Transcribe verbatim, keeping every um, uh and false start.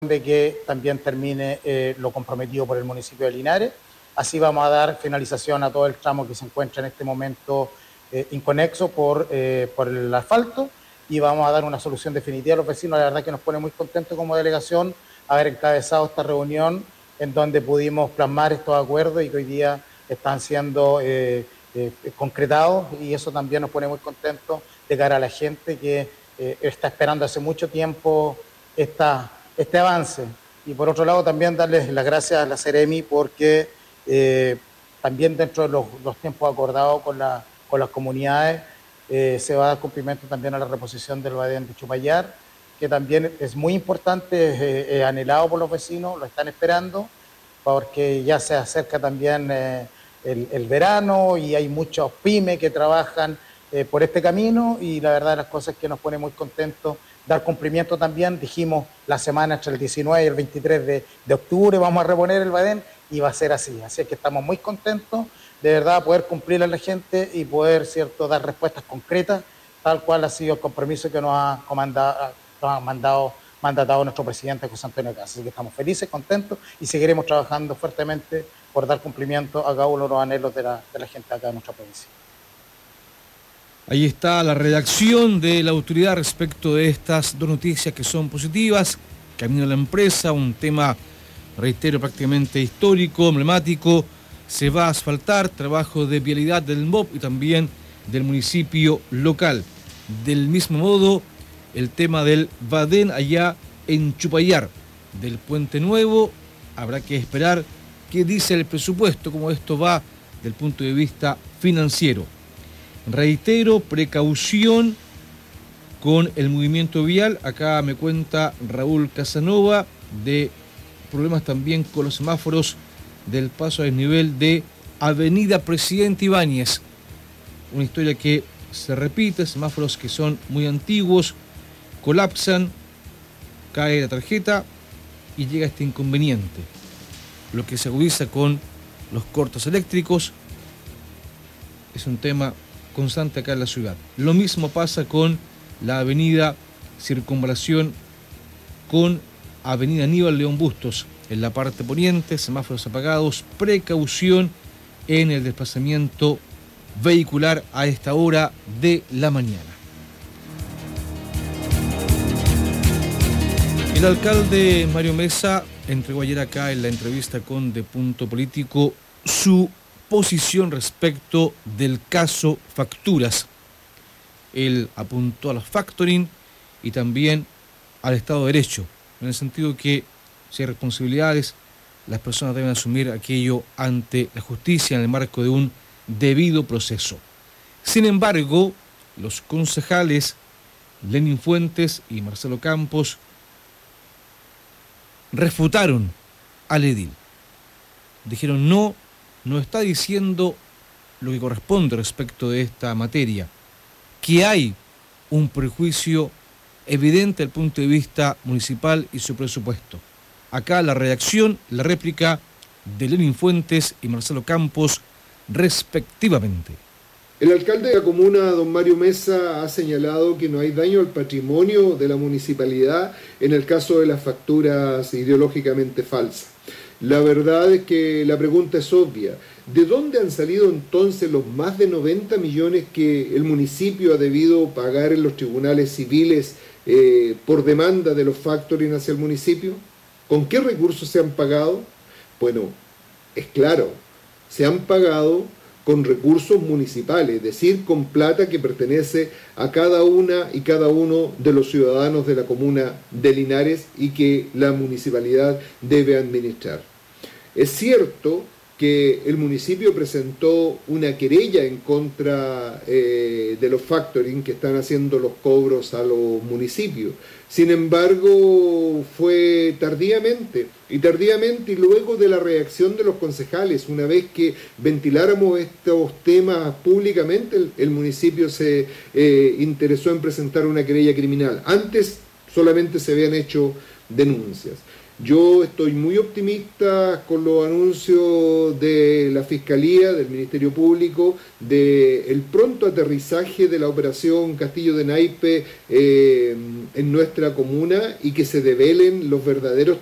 de que también termine eh, lo comprometido por el municipio de Linares. Así vamos a dar finalización a todo el tramo que se encuentra en este momento eh, inconexo por, eh, por el asfalto, y vamos a dar una solución definitiva a los vecinos. La verdad que nos pone muy contentos como delegación haber encabezado esta reunión en donde pudimos plasmar estos acuerdos y que hoy día están siendo eh, eh, concretados, y eso también nos pone muy contentos de cara a la gente que eh, está esperando hace mucho tiempo esta, este avance. Y por otro lado también darles las gracias a la Seremi porque eh, también dentro de los, los tiempos acordados con, la, con las comunidades eh, se va a dar cumplimiento también a la reposición del Badén de Chupayar, que también es muy importante, eh, eh, anhelado por los vecinos, lo están esperando, porque ya se acerca también eh, el, el verano y hay muchos pymes que trabajan eh, por este camino, y la verdad de las cosas es que nos pone muy contentos dar cumplimiento también. Dijimos la semana entre el diecinueve y el veintitrés de, de octubre vamos a reponer el Badén, y va a ser así. Así es que estamos muy contentos de verdad poder cumplir a la gente y poder, cierto, dar respuestas concretas, tal cual ha sido el compromiso que nos ha, comandado, nos ha mandado, mandatado nuestro presidente José Antonio Caz. Así que estamos felices, contentos, y seguiremos trabajando fuertemente por dar cumplimiento a cada uno de los anhelos de la, de la gente acá de nuestra provincia. Ahí está la redacción de la autoridad respecto de estas dos noticias que son positivas. Camino a la empresa, un tema, reitero, prácticamente histórico, emblemático. Se va a asfaltar, trabajo de vialidad del M O P y también del municipio local. Del mismo modo, el tema del Badén allá en Chupayar, del Puente Nuevo, habrá que esperar qué dice el presupuesto, cómo esto va del punto de vista financiero. Reitero, precaución con el movimiento vial. Acá me cuenta Raúl Casanova de problemas también con los semáforos del paso a desnivel de Avenida Presidente Ibáñez. Una historia que se repite, semáforos que son muy antiguos, colapsan, cae la tarjeta y llega este inconveniente. Lo que se agudiza con los cortes eléctricos es un tema constante acá en la ciudad. Lo mismo pasa con la avenida Circunvalación con avenida Aníbal León Bustos. En la parte poniente, semáforos apagados, precaución en el desplazamiento vehicular a esta hora de la mañana. El alcalde Mario Mesa entregó ayer acá en la entrevista con De Punto Político su posición respecto del caso Facturas. Él apuntó a los factoring y también al Estado de Derecho, en el sentido que si hay responsabilidades, las personas deben asumir aquello ante la justicia en el marco de un debido proceso. Sin embargo, los concejales Lenín Fuentes y Marcelo Campos refutaron al edil. Dijeron no, no está diciendo lo que corresponde respecto de esta materia, que hay un prejuicio evidente desde el punto de vista municipal y su presupuesto. Acá la reacción, la réplica de Lenín Fuentes y Marcelo Campos, respectivamente. El alcalde de la comuna, don Mario Mesa, ha señalado que no hay daño al patrimonio de la municipalidad en el caso de las facturas ideológicamente falsas. La verdad es que la pregunta es obvia. ¿De dónde han salido entonces los más de noventa millones que el municipio ha debido pagar en los tribunales civiles eh, por demanda de los factoring hacia el municipio? ¿Con qué recursos se han pagado? Bueno, es claro, se han pagado con recursos municipales, es decir, con plata que pertenece a cada una y cada uno de los ciudadanos de la comuna de Linares y que la municipalidad debe administrar. Es cierto que el municipio presentó una querella en contra eh, de los factoring que están haciendo los cobros a los municipios. Sin embargo, fue tardíamente, y tardíamente y luego de la reacción de los concejales. Una vez que ventiláramos estos temas públicamente, el, el municipio se eh, interesó en presentar una querella criminal. Antes solamente se habían hecho denuncias. Yo estoy muy optimista con los anuncios de la Fiscalía, del Ministerio Público, del pronto aterrizaje de la operación Castillo de Naipe eh, en nuestra comuna y que se develen los verdaderos